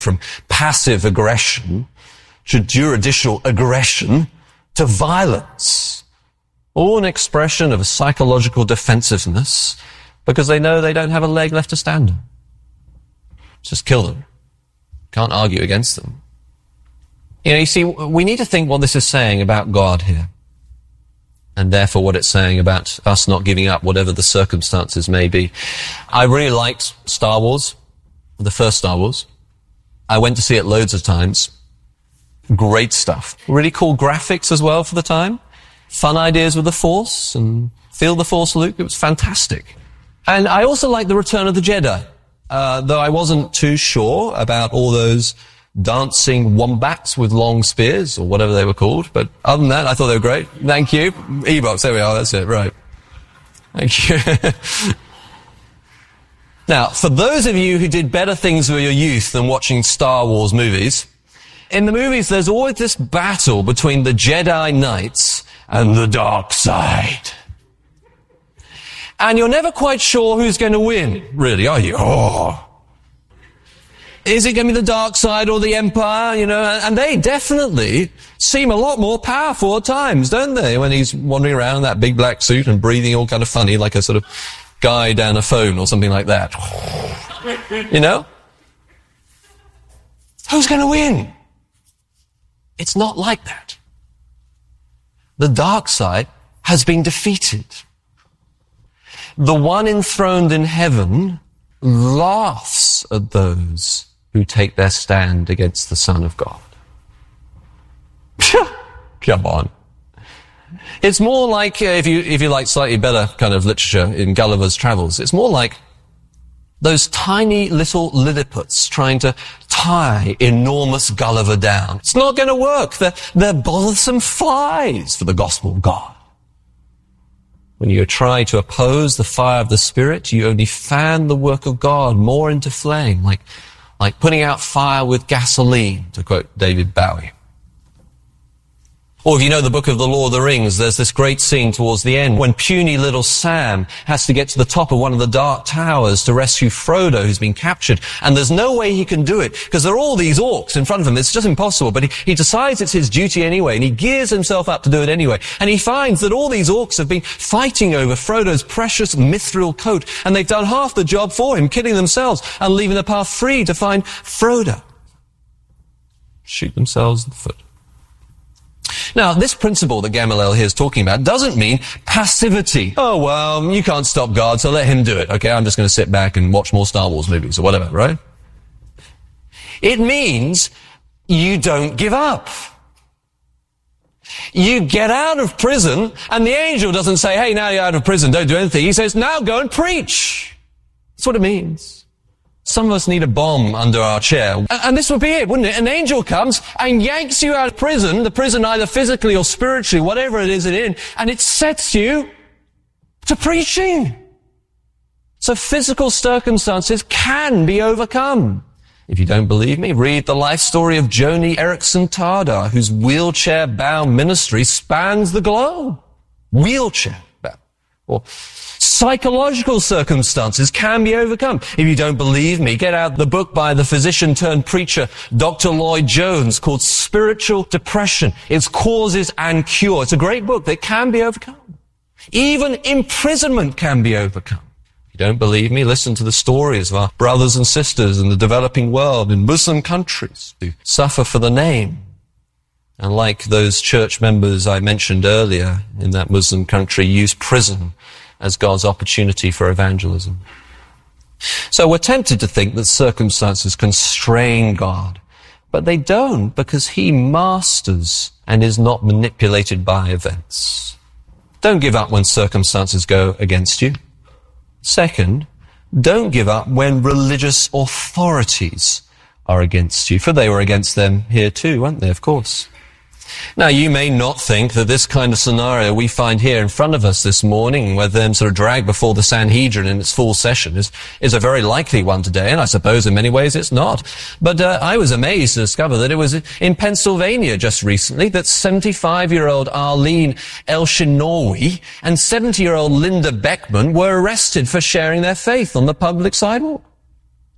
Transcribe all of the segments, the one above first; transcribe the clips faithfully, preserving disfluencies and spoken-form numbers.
from passive aggression to judicial aggression to violence. All an expression of a psychological defensiveness because they know they don't have a leg left to stand on. Just kill them. Can't argue against them. You know, you see, we need to think what this is saying about God here. And therefore what it's saying about us not giving up whatever the circumstances may be. I really liked Star Wars, the first Star Wars. I went to see it loads of times. Great stuff. Really cool graphics as well for the time. Fun ideas with the Force and feel the Force, Luke. It was fantastic. And I also liked The Return of the Jedi, uh, though I wasn't too sure about all those dancing wombats with long spears, or whatever they were called. But other than that, I thought they were great. Thank you. E-box, there we are, that's it, right. Thank you. Now, for those of you who did better things with your youth than watching Star Wars movies, in the movies there's always this battle between the Jedi Knights and the dark side. And you're never quite sure who's going to win, really, are you? Oh. Is it going to be the dark side or the Empire, you know? And they definitely seem a lot more powerful at times, don't they? When he's wandering around in that big black suit and breathing all kind of funny like a sort of guy down a phone or something like that. You know? Who's going to win? It's not like that. The dark side has been defeated. The one enthroned in heaven laughs at those who take their stand against the Son of God. Come on. It's more like, uh, if you if you like slightly better kind of literature in Gulliver's Travels, it's more like those tiny little Lilliputites trying to tie enormous Gulliver down. It's not going to work. They're, they're bothersome flies for the gospel of God. When you try to oppose the fire of the Spirit, you only fan the work of God more into flame, like, like putting out fire with gasoline, to quote David Bowie. Or if you know the book of the Lord of the Rings, there's this great scene towards the end when puny little Sam has to get to the top of one of the dark towers to rescue Frodo, who's been captured. And there's no way he can do it, because there are all these orcs in front of him. It's just impossible. But he, he decides it's his duty anyway, and he gears himself up to do it anyway. And he finds that all these orcs have been fighting over Frodo's precious mithril coat, and they've done half the job for him, killing themselves and leaving the path free to find Frodo. Shoot themselves in the foot. Now, this principle that Gamaliel here is talking about doesn't mean passivity. Oh, well, you can't stop God, so let him do it. Okay, I'm just going to sit back and watch more Star Wars movies or whatever, right? It means you don't give up. You get out of prison, and the angel doesn't say, hey, now you're out of prison, don't do anything. He says, now go and preach. That's what it means. Some of us need a bomb under our chair. And this would be it, wouldn't it? An angel comes and yanks you out of prison, the prison either physically or spiritually, whatever it is it's in, and it sets you to preaching. So physical circumstances can be overcome. If you don't believe me, read the life story of Joni Eareckson Tada, whose wheelchair-bound ministry spans the globe. Wheelchair-bound. Or psychological circumstances can be overcome. If you don't believe me, get out the book by the physician-turned-preacher Doctor Lloyd Jones called Spiritual Depression, Its Causes and Cure. It's a great book that can be overcome. Even imprisonment can be overcome. If you don't believe me, listen to the stories of our brothers and sisters in the developing world, in Muslim countries, who suffer for the name. And like those church members I mentioned earlier in that Muslim country, use prison as God's opportunity for evangelism. So we're tempted to think that circumstances constrain God, but they don't, because he masters and is not manipulated by events. Don't give up when circumstances go against you. Second, don't give up when religious authorities are against you, for they were against them here too, weren't they, of course. Now, you may not think that this kind of scenario we find here in front of us this morning, where them sort of dragged before the Sanhedrin in its full session, is, is a very likely one today, and I suppose in many ways it's not. But uh, I was amazed to discover that it was in Pennsylvania just recently that seventy-five-year-old Arlene Elshinawi and seventy-year-old Linda Beckman were arrested for sharing their faith on the public sidewalk.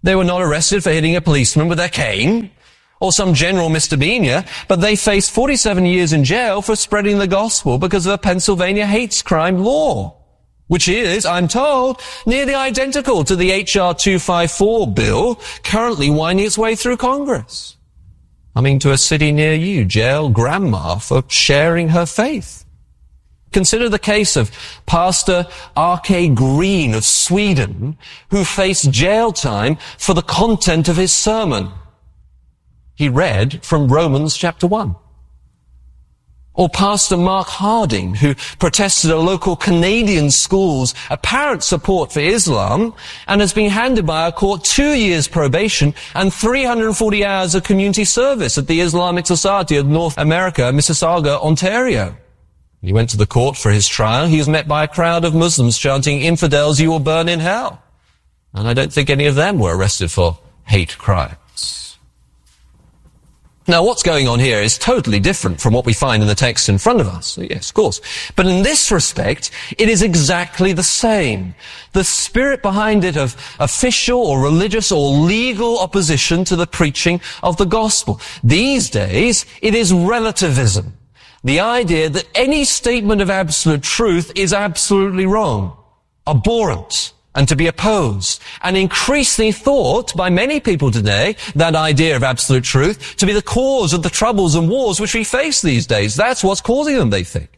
They were not arrested for hitting a policeman with their cane or some general misdemeanor, but they faced forty-seven years in jail for spreading the gospel because of a Pennsylvania hate crime law, which is, I'm told, nearly identical to the H R two fifty-four bill currently winding its way through Congress. Coming to a city near you, jail grandma for sharing her faith. Consider the case of Pastor R K Green of Sweden, who faced jail time for the content of his sermon. He read from Romans chapter one. Or Pastor Mark Harding, who protested a local Canadian school's apparent support for Islam and has been handed by a court two years probation and three hundred forty hours of community service at the Islamic Society of North America, Mississauga, Ontario. He went to the court for his trial. He was met by a crowd of Muslims chanting, "Infidels, you will burn in hell." And I don't think any of them were arrested for hate crimes. Now, what's going on here is totally different from what we find in the text in front of us. Yes, of course. But in this respect, it is exactly the same. The spirit behind it of official or religious or legal opposition to the preaching of the gospel. These days, it is relativism. The idea that any statement of absolute truth is absolutely wrong, abhorrent, and to be opposed, and increasingly thought by many people today, that idea of absolute truth, to be the cause of the troubles and wars which we face these days. That's what's causing them, they think.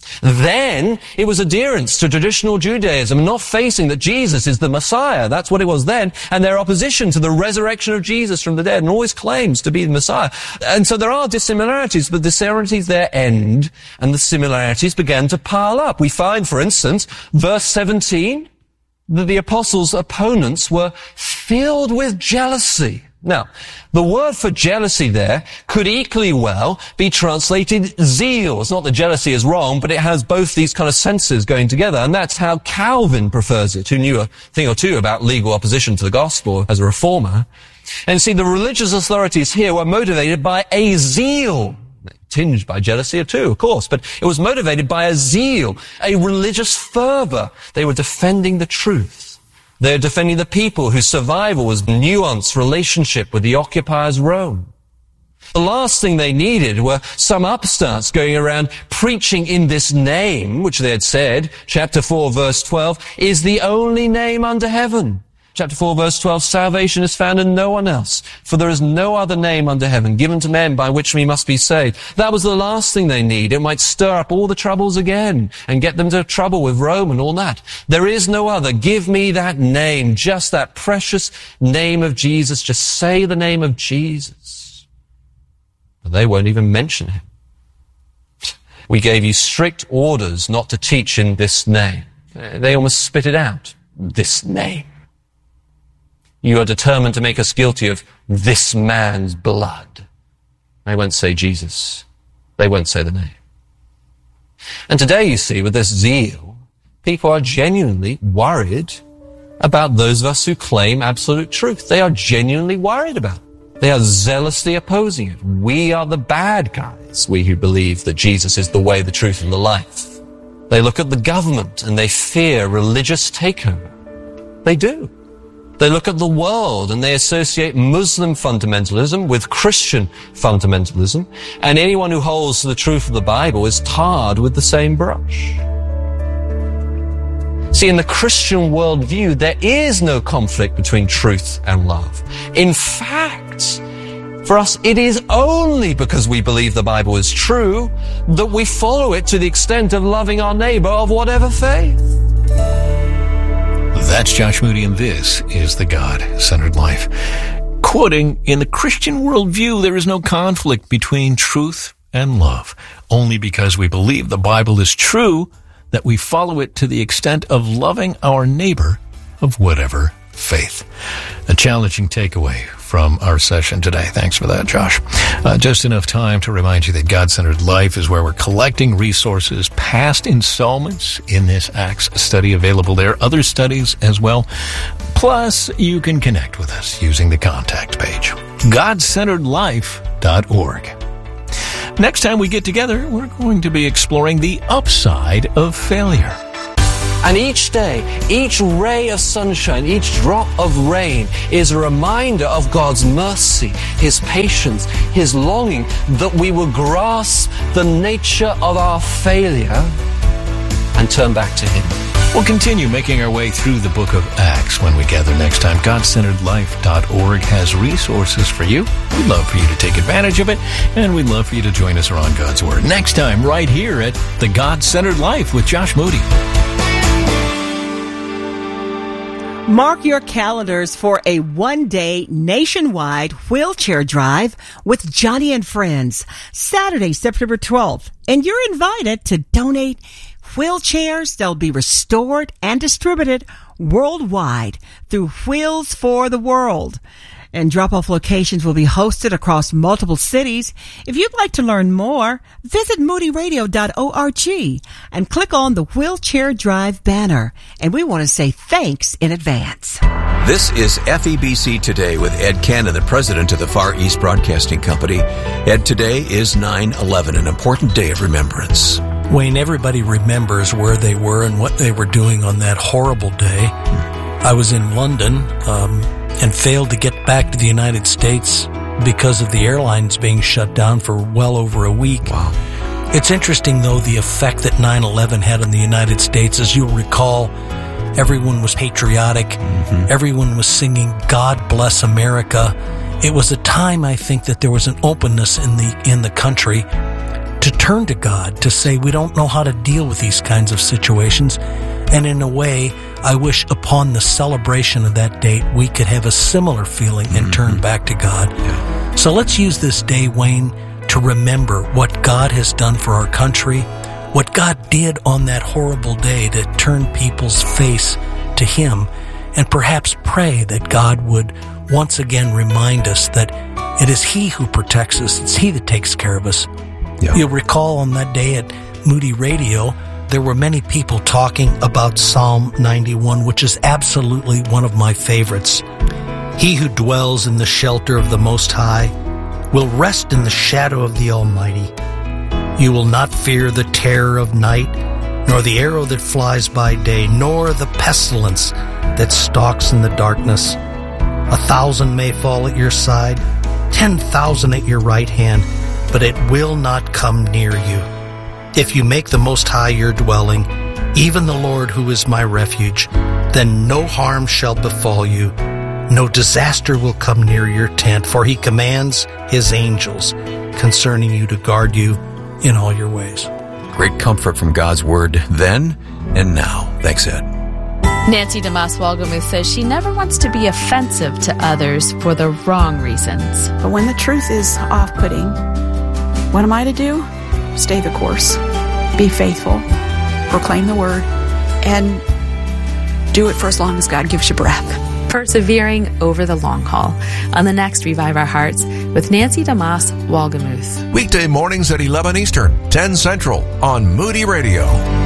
Then, it was adherence to traditional Judaism, not facing that Jesus is the Messiah. That's what it was then. And their opposition to the resurrection of Jesus from the dead, and always claims to be the Messiah. And so there are dissimilarities, but the dissimilarities there end, and the similarities began to pile up. We find, for instance, verse seventeen, that the apostles' opponents were filled with jealousy. Now, the word for jealousy there could equally well be translated zeal. It's not that jealousy is wrong, but it has both these kind of senses going together, and that's how Calvin prefers it, who knew a thing or two about legal opposition to the gospel as a reformer. And see, the religious authorities here were motivated by a zeal, tinged by jealousy too, of course, but it was motivated by a zeal, a religious fervor. They were defending the truth. They were defending the people whose survival was nuanced relationship with the occupiers Rome. The last thing they needed were some upstarts going around preaching in this name, which they had said, chapter four, verse twelve, is the only name under heaven. Chapter four, verse twelve, salvation is found in no one else, for there is no other name under heaven given to men by which we must be saved. That was the last thing they need. It might stir up all the troubles again and get them to trouble with Rome and all that. There is no other. Give me that name, just that precious name of Jesus. Just say the name of Jesus. But they won't even mention him. We gave you strict orders not to teach in this name. They almost spit it out. This name. You are determined to make us guilty of this man's blood. They won't say Jesus. They won't say the name. And today, you see, with this zeal, people are genuinely worried about those of us who claim absolute truth. They are genuinely worried about it. They are zealously opposing it. We are the bad guys, we who believe that Jesus is the way, the truth, and the life. They look at the government and they fear religious takeover. They do. They look at the world and they associate Muslim fundamentalism with Christian fundamentalism, and anyone who holds to the truth of the Bible is tarred with the same brush. See, in the Christian worldview, there is no conflict between truth and love. In fact, for us, it is only because we believe the Bible is true that we follow it to the extent of loving our neighbor of whatever faith. That's Josh Moody, and this is The God-Centered Life. Quoting, in the Christian worldview, there is no conflict between truth and love. Only because we believe the Bible is true that we follow it to the extent of loving our neighbor of whatever faith. A challenging takeaway from our session today. Thanks for that, Josh. Uh, just enough time to remind you that God-Centered Life is where we're collecting resources, past installments in this Acts study available there, other studies as well. Plus, you can connect with us using the contact page, god centered life dot org. Next time we get together, we're going to be exploring the upside of failure. And each day, each ray of sunshine, each drop of rain is a reminder of God's mercy, His patience, His longing that we will grasp the nature of our failure and turn back to Him. We'll continue making our way through the book of Acts when we gather next time. God Centered Life dot org has resources for you. We'd love for you to take advantage of it, and we'd love for you to join us around God's Word next time right here at The God-Centered Life with Josh Moody. Mark your calendars for a one-day nationwide wheelchair drive with Johnny and Friends, Saturday, September twelfth. And you're invited to donate wheelchairs. They'll be restored and distributed worldwide through Wheels for the World. And drop-off locations will be hosted across multiple cities. If you'd like to learn more, visit moody radio dot org and click on the Wheelchair Drive banner. And we want to say thanks in advance. This is F E B C Today with Ed Cannon, the president of the Far East Broadcasting Company. Ed, today is nine eleven, an important day of remembrance. Wayne, everybody remembers where they were and what they were doing on that horrible day. I was in London um, and failed to get back to the United States because of the airlines being shut down for well over a week. Wow. It's interesting, though, the effect that nine eleven had on the United States. As you'll recall, everyone was patriotic. Mm-hmm. Everyone was singing God Bless America. It was a time, I think, that there was an openness in the in the country to turn to God, to say we don't know how to deal with these kinds of situations. And in a way, I wish upon the celebration of that date, we could have a similar feeling and mm-hmm. turn back to God. Yeah. So let's use this day, Wayne, to remember what God has done for our country, what God did on that horrible day to turn people's face to Him, and perhaps pray that God would once again remind us that it is He who protects us. It's He that takes care of us. Yeah. You'll recall on that day at Moody Radio, there were many people talking about Psalm ninety-one, which is absolutely one of my favorites. He who dwells in the shelter of the Most High will rest in the shadow of the Almighty. You will not fear the terror of night, nor the arrow that flies by day, nor the pestilence that stalks in the darkness. A thousand may fall at your side, ten thousand at your right hand, but it will not come near you. If you make the Most High your dwelling, even the Lord who is my refuge, then no harm shall befall you, no disaster will come near your tent, for He commands His angels concerning you to guard you in all your ways. Great comfort from God's Word then and now. Thanks, Ed. Nancy DeMoss Walgamuth says she never wants to be offensive to others for the wrong reasons. But when the truth is off-putting, what am I to do? Stay the course. Be faithful. Proclaim the Word. And do it for as long as God gives you breath. Persevering over the long haul. On the next Revive Our Hearts with Nancy DeMoss Walgamuth. Weekday mornings at eleven Eastern, ten Central on Moody Radio.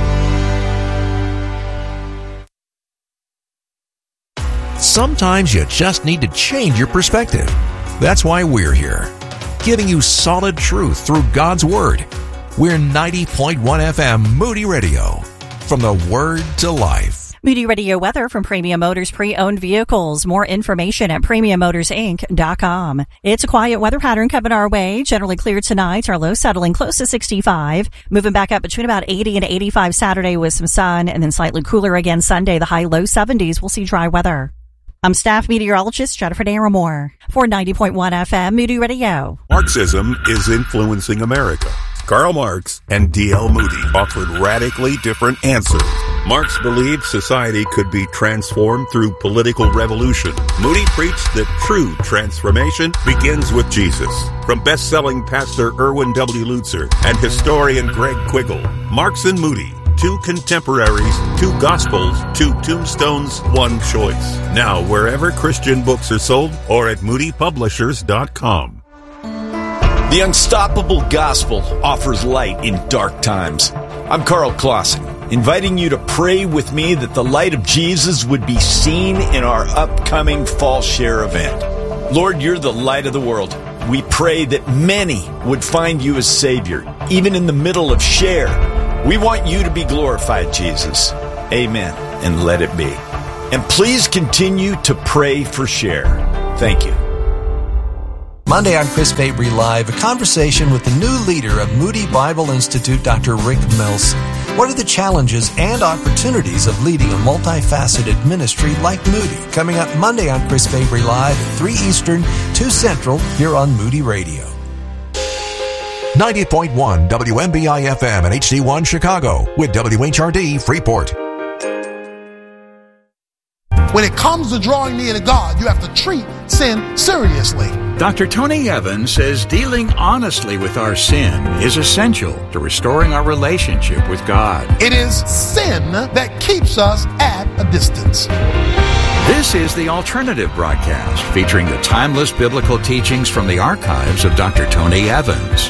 Sometimes you just need to change your perspective. That's why we're here, giving you solid truth through God's Word. We're ninety point one F M Moody Radio. From the Word to life. Moody Radio weather from Premium Motors Pre-Owned Vehicles. More information at premium motors inc dot com. It's a quiet weather pattern coming our way. Generally clear tonight. Our low settling close to sixty-five. Moving back up between about eighty and eighty-five Saturday with some sun, and then slightly cooler again Sunday. The high low seventies. We'll see dry weather. I'm staff meteorologist Jennifer Naramore for ninety point one F M Moody Radio. Marxism is influencing America. Karl Marx and D L Moody offered radically different answers. Marx believed society could be transformed through political revolution. Moody preached that true transformation begins with Jesus. From best-selling pastor Erwin W. Lutzer and historian Greg Quiggle, Marx and Moody, two contemporaries, two gospels, two tombstones, one choice. Now, wherever Christian books are sold or at moody publishers dot com. The Unstoppable Gospel offers light in dark times. I'm Carl Clausen, inviting you to pray with me that the light of Jesus would be seen in our upcoming Fall Share event. Lord, you're the light of the world. We pray that many would find you as Savior, even in the middle of Share. We want you to be glorified, Jesus. Amen, and let it be. And please continue to pray for Cher. Thank you. Monday on Chris Fabry Live, a conversation with the new leader of Moody Bible Institute, Doctor Rick Melson. What are the challenges and opportunities of leading a multifaceted ministry like Moody? Coming up Monday on Chris Fabry Live at three Eastern, two Central, here on Moody Radio. ninety point one W M B I F M and H D one Chicago with W H R D Freeport. When it comes to drawing near to God, you have to treat sin seriously. Doctor Tony Evans says dealing honestly with our sin is essential to restoring our relationship with God. It is sin that keeps us at a distance. This is the Alternative Broadcast, featuring the timeless biblical teachings from the archives of Doctor Tony Evans.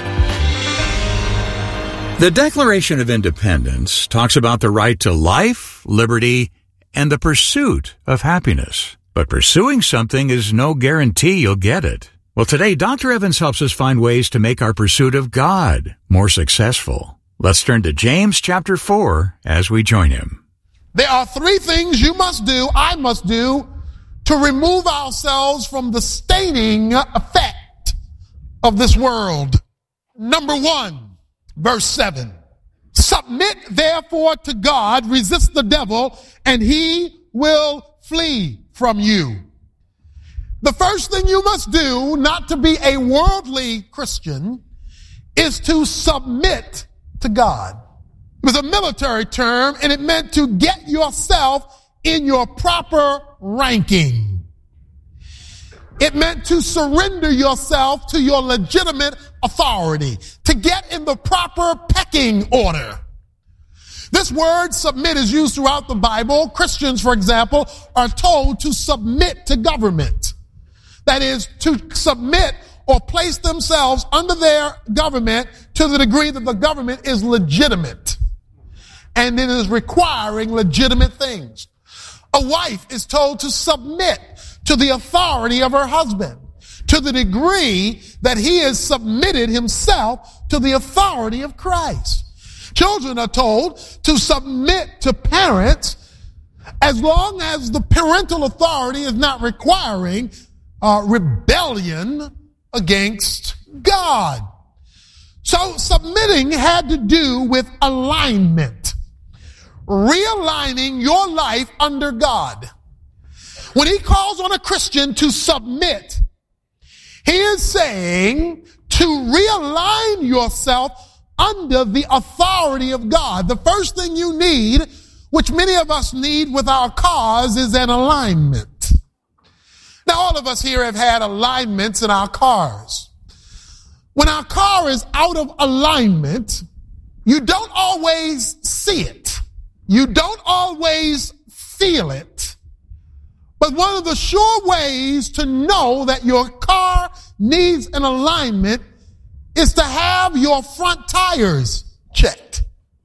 The Declaration of Independence talks about the right to life, liberty, and the pursuit of happiness. But pursuing something is no guarantee you'll get it. Well, today, Doctor Evans helps us find ways to make our pursuit of God more successful. Let's turn to James chapter four as we join him. There are three things you must do, I must do, to remove ourselves from the staining effect of this world. Number one, verse seven. Submit therefore to God, resist the devil, and he will flee from you. The first thing you must do, not to be a worldly Christian, is to submit to God. It was a military term, and it meant to get yourself in your proper ranking. It meant to surrender yourself to your legitimate authority, to get in the proper pecking order. This word submit is used throughout the Bible. Christians, for example, are told to submit to government. That is, to submit or place themselves under their government to the degree that the government is legitimate and it is requiring legitimate things. A wife is told to submit to the authority of her husband to the degree that he has submitted himself to the authority of Christ. Children are told to submit to parents as long as the parental authority is not requiring uh, rebellion against God. So submitting had to do with alignment, realigning your life under God. When he calls on a Christian to submit, he is saying to realign yourself under the authority of God. The first thing you need, which many of us need with our cars, is an alignment. Now, all of us here have had alignments in our cars. When our car is out of alignment, you don't always see it. You don't always feel it. But one of the sure ways to know that your car needs an alignment is to have your front tires checked.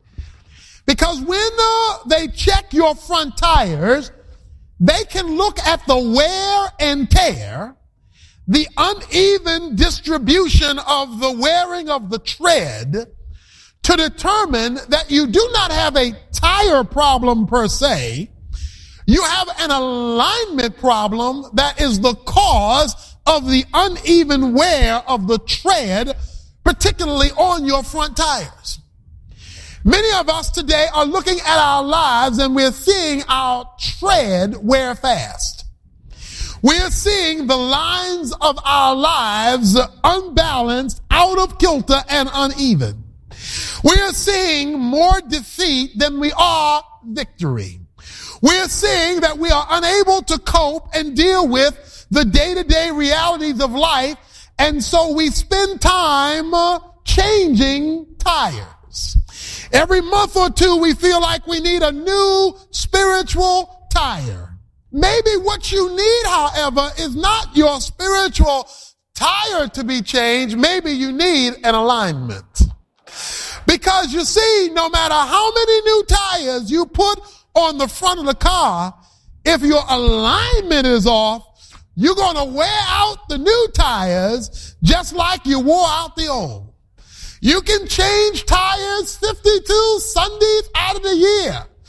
Because when uh, they check your front tires, they can look at the wear and tear, the uneven distribution of the wearing of the tread, to determine that you do not have a tire problem per se. You have an alignment problem that is the cause of the uneven wear of the tread, particularly on your front tires. Many of us today are looking at our lives and we're seeing our tread wear fast. We're seeing the lines of our lives unbalanced, out of kilter, and uneven. We're seeing more defeat than we are victory. We're seeing that we are unable to cope and deal with the day-to-day realities of life, and so we spend time uh, changing tires. Every month or two, we feel like we need a new spiritual tire. Maybe what you need, however, is not your spiritual tire to be changed. Maybe you need an alignment. Because you see, no matter how many new tires you put on the front of the car, if your alignment is off, you're going to wear out the new tires just like you wore out the old. You can change tires fifty-two Sundays out of the year,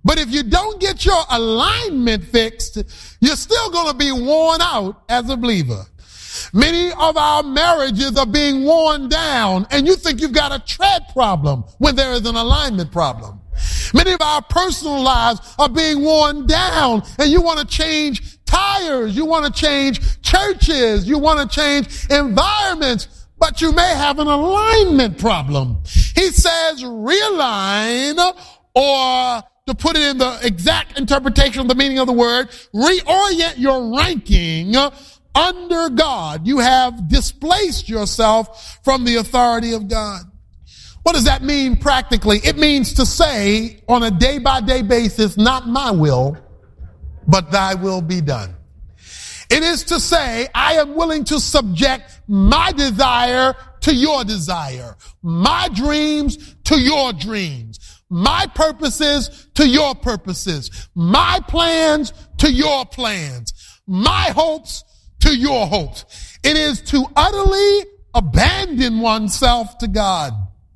But if you don't get your alignment fixed, you're still going to be worn out as a believer. Many of our marriages are being worn down, and you think you've got a tread problem when there is an alignment problem. Many of our personal lives are being worn down, and you want to change tires, you want to change churches, you want to change environments, but you may have an alignment problem. He says realign, or to put it in the exact interpretation of the meaning of the word, reorient your ranking under God. You have displaced yourself from the authority of God. What does that mean practically? It means to say on a day-by-day basis, not my will, but thy will be done. It is to say, I am willing to subject my desire to your desire, my dreams to your dreams, my purposes to your purposes, my plans to your plans, my hopes to your hopes. It is to utterly abandon oneself to God.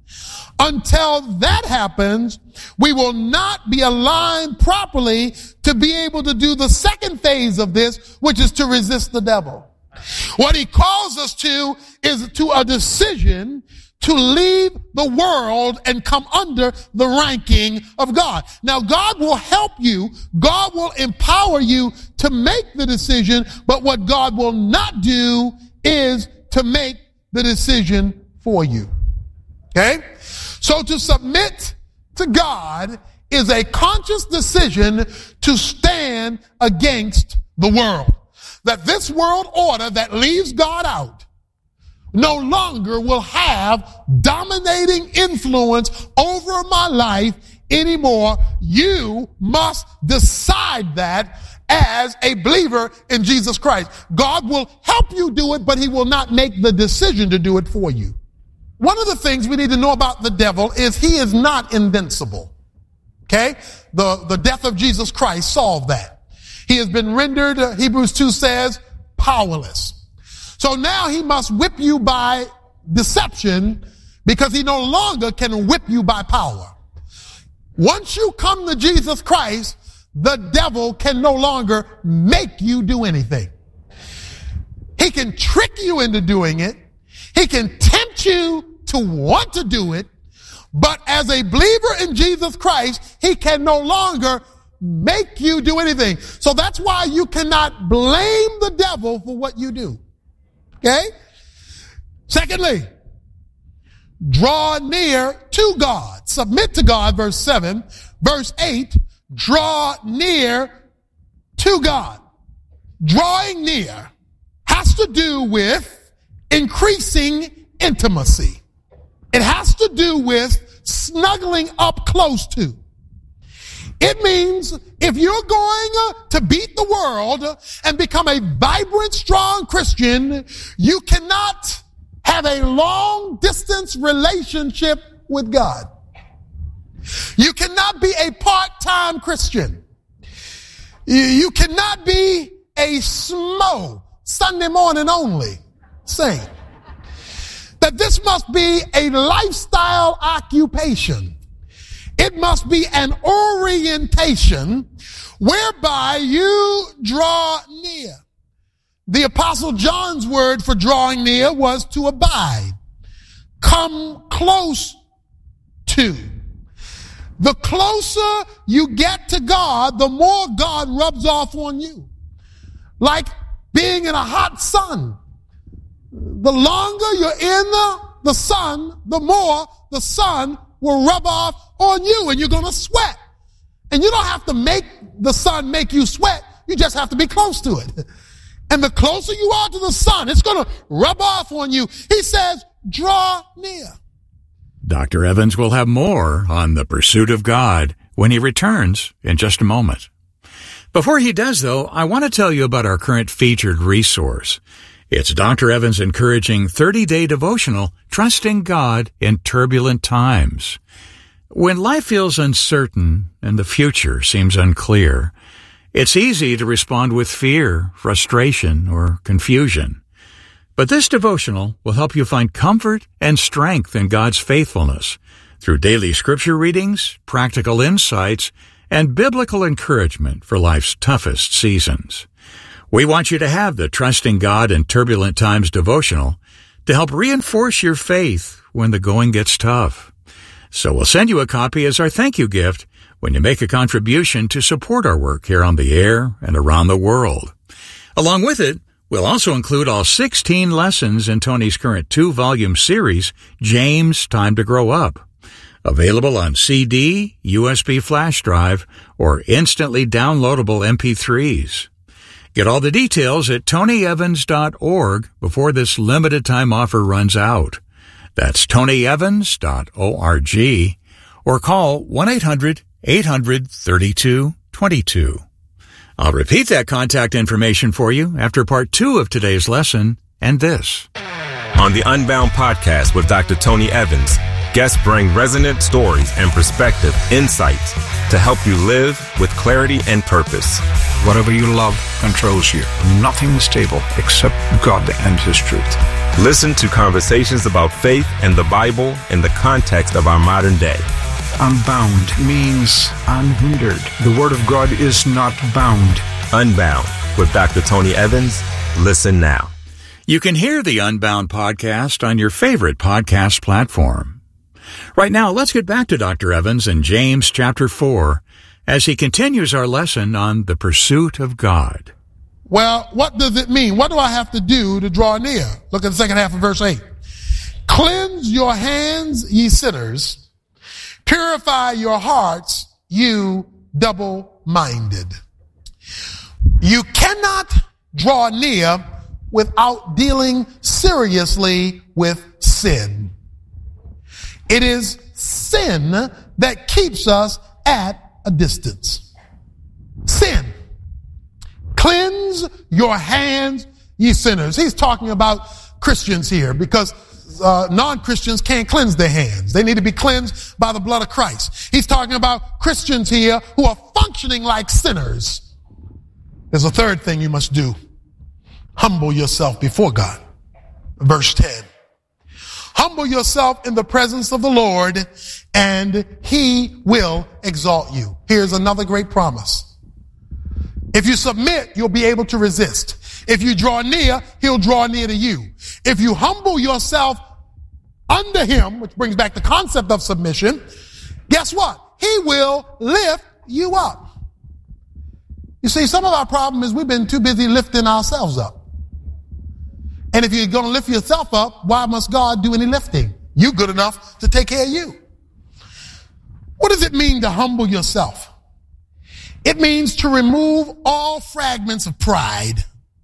Until that happens, we will not be aligned properly to be able to do the second phase of this, which is to resist the devil. What he calls us to is to a decision to leave the world and come under the ranking of God. Now, God will help you. God will empower you to make the decision, but what God will not do is to make the decision for you. Okay? So to submit to God is a conscious decision to stand against the world. That this world order that leaves God out no longer will have dominating influence over my life anymore. You must decide that as a believer in Jesus Christ. God will help you do it, but he will not make the decision to do it for you. One of the things we need to know about the devil is he is not invincible. Okay? The, the death of Jesus Christ solved that. He has been rendered, uh, Hebrews two says, powerless. So now he must whip you by deception because he no longer can whip you by power. Once you come to Jesus Christ, the devil can no longer make you do anything. He can trick you into doing it. He can tempt you to want to do it. But as a believer in Jesus Christ, he can no longer make you do anything. So that's why you cannot blame the devil for what you do. Okay? Secondly, draw near to God. Submit to God, verse seven. Verse eight, draw near to God. Drawing near has to do with increasing intimacy. It has to do with snuggling up close to. It means if you're going to beat the world and become a vibrant, strong Christian, you cannot have a long distance relationship with God. You cannot be a part-time Christian. You cannot be a S M O, Sunday morning only saint. That this must be a lifestyle occupation. It must be an orientation whereby you draw near. The Apostle John's word for drawing near was to abide. Come close to. The closer you get to God, the more God rubs off on you. Like being in a hot sun. The longer you're in the, the sun, the more the sun will rub off on you and you're going to sweat. And you don't have to make the sun make you sweat. You just have to be close to it. And the closer you are to the sun, it's going to rub off on you. He says, draw near. Doctor Evans will have more on the pursuit of God when he returns in just a moment. Before he does, though, I want to tell you about our current featured resource. It's Doctor Evans' encouraging thirty-day devotional, Trusting God in Turbulent Times. When life feels uncertain and the future seems unclear, it's easy to respond with fear, frustration, or confusion. But this devotional will help you find comfort and strength in God's faithfulness through daily scripture readings, practical insights, and biblical encouragement for life's toughest seasons. We want you to have the Trusting God in Turbulent Times devotional to help reinforce your faith when the going gets tough. So we'll send you a copy as our thank you gift when you make a contribution to support our work here on the air and around the world. Along with it, we'll also include all sixteen lessons in Tony's current two-volume series, James, Time to Grow Up. Available on C D, U S B flash drive, or instantly downloadable M P threes. Get all the details at tony evans dot org before this limited time offer runs out. That's tony evans dot org, or call one eight hundred eight hundred thirty-two twenty-two. I'll repeat that contact information for you after part two of today's lesson and this. On the Unbound podcast with Doctor Tony Evans, guests bring resonant stories and perspective, insights to help you live with clarity and purpose. Whatever you love controls you. Nothing is stable except God and His truth. Listen to conversations about faith and the Bible in the context of our modern day. Unbound means unhindered. The Word of God is not bound. Unbound with Doctor Tony Evans. Listen now. You can hear the Unbound podcast on your favorite podcast platform. Right now, let's get back to Doctor Evans in James chapter four as he continues our lesson on the pursuit of God. Well, what does it mean? What do I have to do to draw near? Look at the second half of verse eight. Cleanse your hands, ye sinners. Purify your hearts, you double-minded. You cannot draw near without dealing seriously with sin. It is sin that keeps us at a distance. Sin. Cleanse your hands, ye sinners. He's talking about Christians here because uh, non-Christians can't cleanse their hands. They need to be cleansed by the blood of Christ. He's talking about Christians here who are functioning like sinners. There's a third thing you must do. Humble yourself before God. Verse ten. Humble yourself in the presence of the Lord, and He will exalt you. Here's another great promise. If you submit, you'll be able to resist. If you draw near, He'll draw near to you. If you humble yourself under Him, which brings back the concept of submission, guess what? He will lift you up. You see, some of our problem is we've been too busy lifting ourselves up. And if you're going to lift yourself up, why must God do any lifting? You good enough to take care of you. What does it mean to humble yourself? It means to remove all fragments of pride.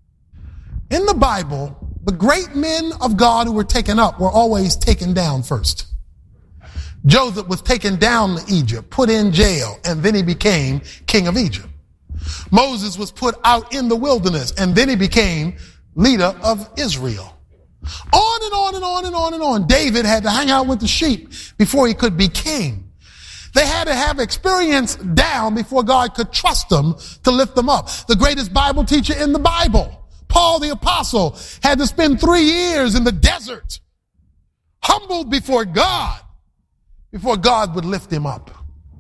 In the Bible, the great men of God who were taken up were always taken down first. Joseph was taken down to Egypt, put in jail, and then he became king of Egypt. Moses was put out in the wilderness, and then he became leader of Israel. On and on and on and on and on. David had to hang out with the sheep before he could be king. They had to have experience down before God could trust them to lift them up. The greatest Bible teacher in the Bible, Paul the Apostle, had to spend three years in the desert, humbled before God, before God would lift him up.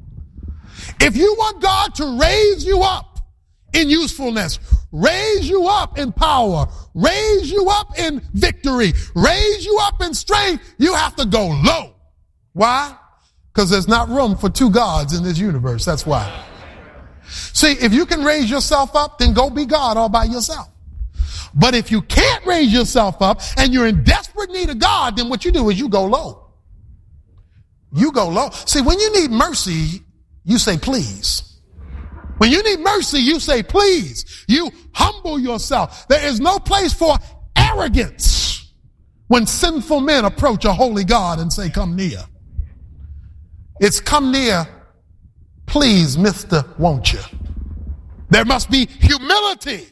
If you want God to raise you up in usefulness, raise you up in power, raise you up in victory, raise you up in strength, you have to go low. Why? Because there's not room for two gods in this universe. That's why. See, if you can raise yourself up, then go be God all by yourself. But if you can't raise yourself up and you're in desperate need of God, then what you do is you go low. You go low. See, when you need mercy, you say please. When you need mercy, you say please. You humble yourself. There is no place for arrogance when sinful men approach a holy God and say, come near. It's come near, please, mister, won't you? There must be humility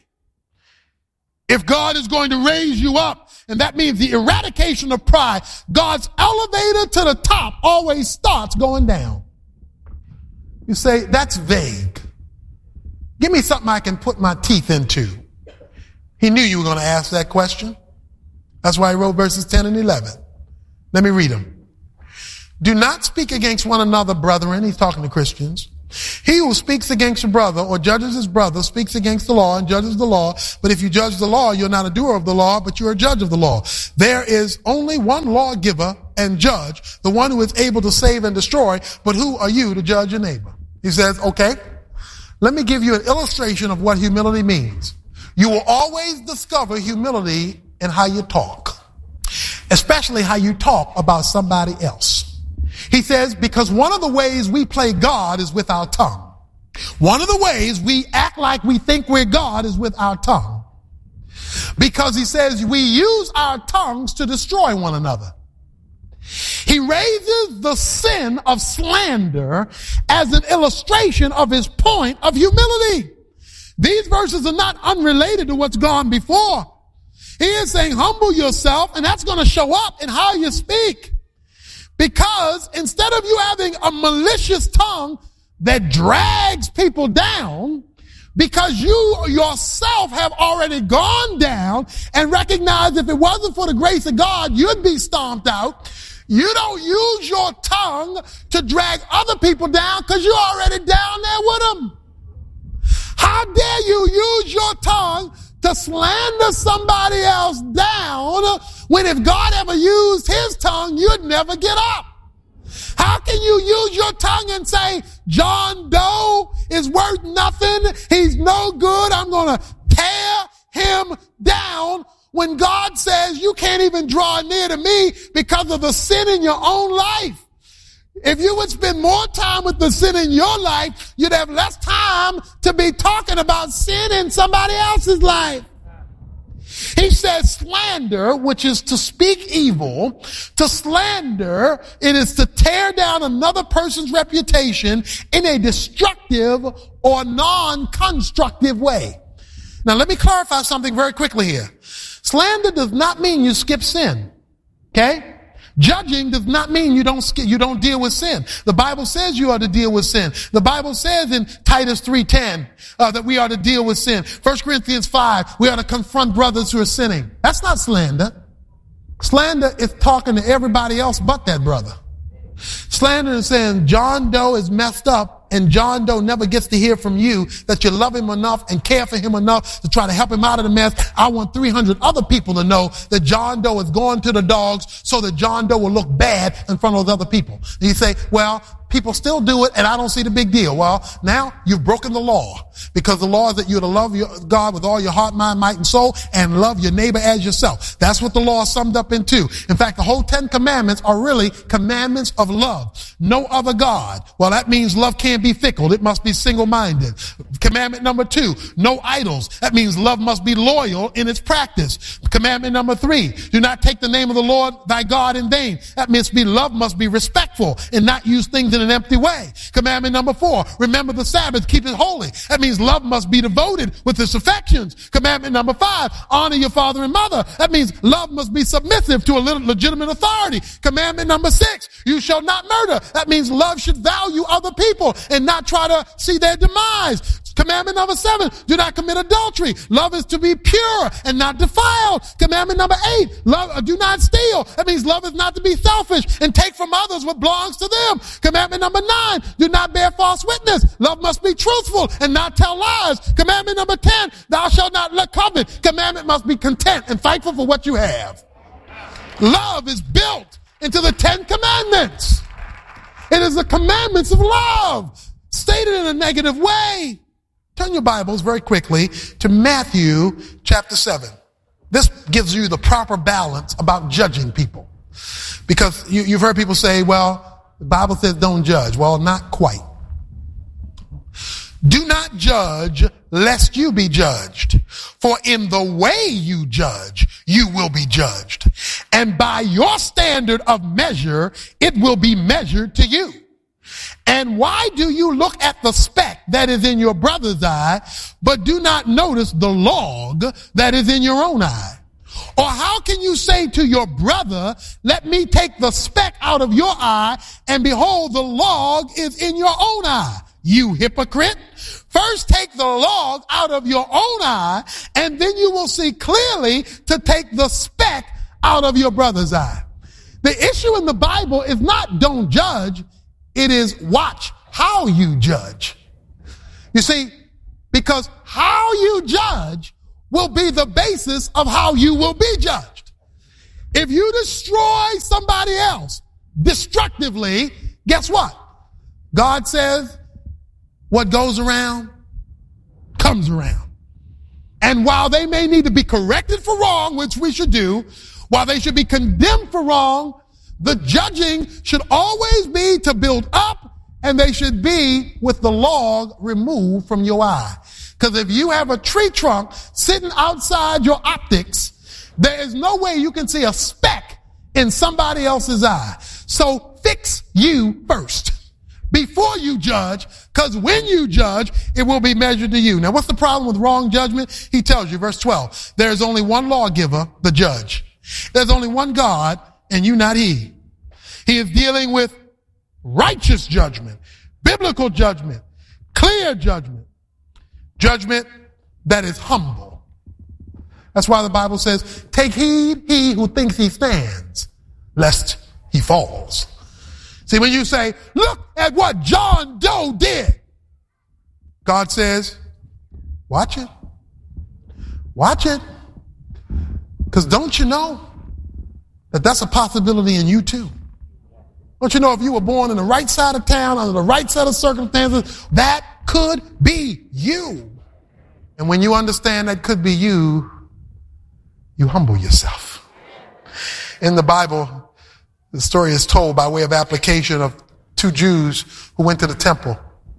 if God is going to raise you up. And that means the eradication of pride. God's elevator to the top always starts going down. You say, that's vague. Give me something I can put my teeth into. He knew you were going to ask that question. That's why he wrote verses ten and eleven. Let me read them. Do not speak against one another, brethren. He's talking to Christians. He who speaks against your brother or judges his brother speaks against the law and judges the law. But if you judge the law, you're not a doer of the law, but you're a judge of the law. There is only one lawgiver and judge, the one who is able to save and destroy. But who are you to judge your neighbor? He says, okay, let me give you an illustration of what humility means. You will always discover humility in how you talk, especially how you talk about somebody else. He says, because one of the ways we play God is with our tongue. One of the ways we act like we think we're God is with our tongue. Because he says we use our tongues to destroy one another. He raises the sin of slander as an illustration of his point of humility. These verses are not unrelated to what's gone before. He is saying humble yourself, and that's going to show up in how you speak. Because instead of you having a malicious tongue that drags people down, because you yourself have already gone down and recognized if it wasn't for the grace of God, you'd be stomped out. You don't use your tongue to drag other people down because you're already down there with them. How dare you use your tongue to slander somebody else down when if God ever used his tongue, you'd never get up? How can you use your tongue and say, John Doe is worth nothing, he's no good, I'm going to tear him down, when God says you can't even draw near to me because of the sin in your own life? If you would spend more time with the sin in your life, you'd have less time to be talking about sin in somebody else's life. He says slander, which is to speak evil. To slander, it is to tear down another person's reputation in a destructive or non-constructive way. Now let me clarify something very quickly here. Slander does not mean you skip sin. Okay? Judging does not mean you don't you don't deal with sin. The Bible says you are to deal with sin. The Bible says in Titus three ten uh, that we are to deal with sin. First Corinthians five, we are to confront brothers who are sinning. That's not slander. Slander is talking to everybody else but that brother. Slander is saying John Doe is messed up, and John Doe never gets to hear from you that you love him enough and care for him enough to try to help him out of the mess. I want three hundred other people to know that John Doe is going to the dogs so that John Doe will look bad in front of those other people. And you say, well, people still do it and I don't see the big deal. Well, now you've broken the law, because the law is that you're to love your God with all your heart, mind, might, and soul, and love your neighbor as yourself. That's what the law is summed up into. In fact, the whole Ten Commandments are really commandments of love. No other God. Well, that means love can't be fickle. It must be single-minded. Commandment number two, no idols. That means love must be loyal in its practice. Commandment number three, do not take the name of the Lord thy God in vain. That means be love must be respectful and not use things in an empty way. Commandment number four, remember the Sabbath, keep it holy. That means love must be devoted with its affections. Commandment number five, honor your father and mother. That means love must be submissive to a legitimate authority. Commandment number six, you shall not murder. That means love should value other people and not try to see their demise. Commandment number seven, do not commit adultery. Love is to be pure and not defiled. Commandment number eight, love, uh, do not steal. That means love is not to be selfish and take from others what belongs to them. Commandment number nine, do not bear false witness. Love must be truthful and not tell lies. Commandment number ten, thou shalt not covet. Commandment must be content and thankful for what you have. Love is built into the Ten Commandments. It is the commandments of love, stated in a negative way. Turn your Bibles very quickly to Matthew chapter seven. This gives you the proper balance about judging people. Because you, you've heard people say, well, the Bible says don't judge. Well, not quite. Do not judge lest you be judged. For in the way you judge, you will be judged. And by your standard of measure, it will be measured to you. And why do you look at the speck that is in your brother's eye, but do not notice the log that is in your own eye? Or how can you say to your brother, let me take the speck out of your eye, and behold, the log is in your own eye? You hypocrite. First take the log out of your own eye, and then you will see clearly to take the speck out of your brother's eye. The issue in the Bible is not don't judge. It is watch how you judge. You see, because how you judge will be the basis of how you will be judged. If you destroy somebody else destructively, guess what? God says what goes around comes around. And while they may need to be corrected for wrong, which we should do, while they should be condemned for wrong, the judging should always be to build up, and they should be with the log removed from your eye. Because if you have a tree trunk sitting outside your optics, there is no way you can see a speck in somebody else's eye. So fix you first before you judge, because when you judge, it will be measured to you. Now, what's the problem with wrong judgment? He tells you, verse twelve, there's only one lawgiver, the judge. There's only one God, and you not he. He is dealing with righteous judgment, biblical judgment, clear judgment, judgment that is humble. That's why the Bible says, take heed, he who thinks he stands, lest he falls. See, when you say, look at what John Doe did, God says, watch it. Watch it. Because don't you know that that's a possibility in you too? Don't you know if you were born in the right side of town, under the right set of circumstances, that could be you. And when you understand that could be you, you humble yourself. In the Bible, the story is told by way of application of two Jews who went to the temple.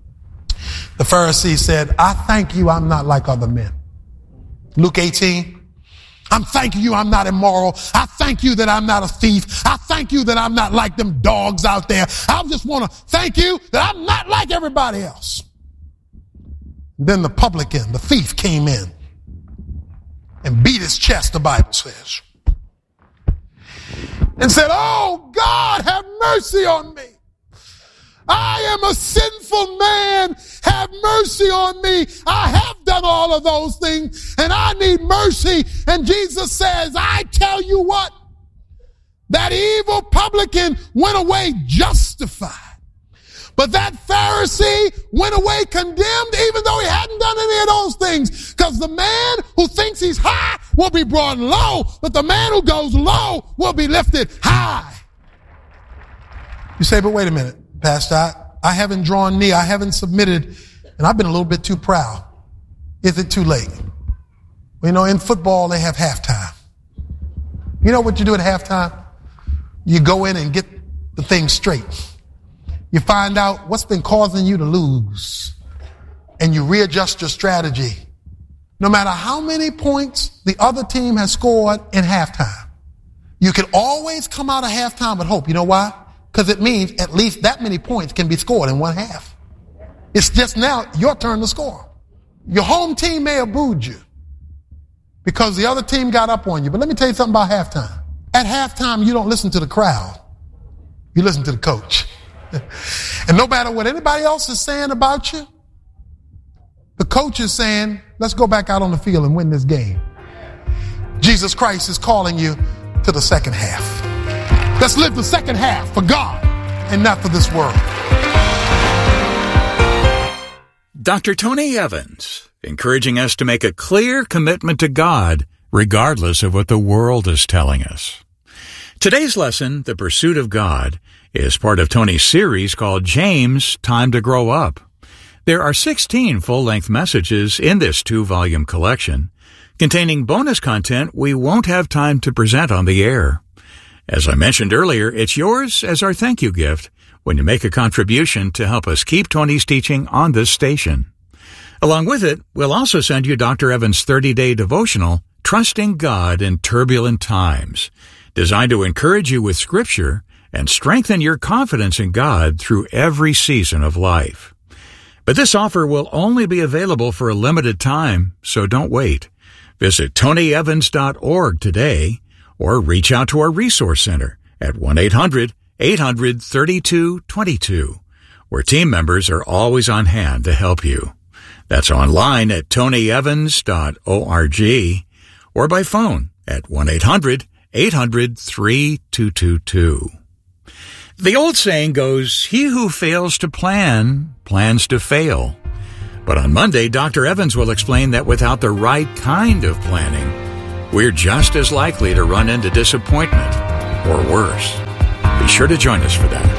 The Pharisee said, I thank you I'm not like other men. Luke eighteen. I'm thanking you I'm not immoral. I thank you that I'm not a thief. I thank you that I'm not like them dogs out there. I just want to thank you that I'm not like everybody else. Then the publican, the thief, came in and beat his chest, the Bible says, and said, oh, God, have mercy on me. I am a sinful man. Have mercy on me. I have done all of those things and I need mercy. And Jesus says, I tell you what, that evil publican went away justified. But that Pharisee went away condemned even though he hadn't done any of those things. Because the man who thinks he's high will be brought low, but the man who goes low will be lifted high. You say, but wait a minute, Pastor, I, I haven't drawn near, I haven't submitted, and I've been a little bit too proud. Is it too late? Well, you know, in football, they have halftime. You know what you do at halftime? You go in and get the thing straight. You find out what's been causing you to lose, and you readjust your strategy. No matter how many points the other team has scored in halftime, you can always come out of halftime with hope. You know why? Because it means at least that many points can be scored in one half. It's just now your turn to score. Your home team may have booed you because the other team got up on you. But let me tell you something about halftime. At halftime, you don't listen to the crowd. You listen to the coach. And no matter what anybody else is saying about you, the coach is saying, let's go back out on the field and win this game. Jesus Christ is calling you to the second half. Let's live the second half for God and not for this world. Doctor Tony Evans, encouraging us to make a clear commitment to God, regardless of what the world is telling us. Today's lesson, The Pursuit of God, is part of Tony's series called James, Time to Grow Up. There are sixteen full-length messages in this two-volume collection, containing bonus content we won't have time to present on the air. As I mentioned earlier, it's yours as our thank you gift when you make a contribution to help us keep Tony's teaching on this station. Along with it, we'll also send you Doctor Evans' thirty-day devotional, Trusting God in Turbulent Times, designed to encourage you with Scripture and strengthen your confidence in God through every season of life. But this offer will only be available for a limited time, so don't wait. Visit tony evans dot org today or reach out to our Resource Center at one eight hundred eight hundred thirty-two twenty-two, where team members are always on hand to help you. That's online at tony evans dot org or by phone at one eight hundred eight hundred three two two two. The old saying goes, he who fails to plan, plans to fail. But on Monday, Doctor Evans will explain that without the right kind of planning, we're just as likely to run into disappointment or worse. Be sure to join us for that.